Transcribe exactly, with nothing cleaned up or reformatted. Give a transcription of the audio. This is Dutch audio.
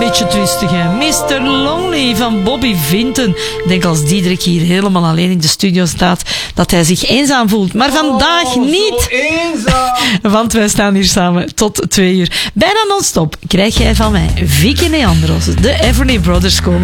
beetje twistig, hè. mister Lonely van Bobby Vinton. Ik denk als Diederik hier helemaal alleen in de studio staat, dat hij zich eenzaam voelt. Maar vandaag oh, niet. Zo eenzaam. Want wij staan hier samen tot twee uur. Bijna non-stop krijg jij van mij Vicky Neandros, de Everly Brothers komen.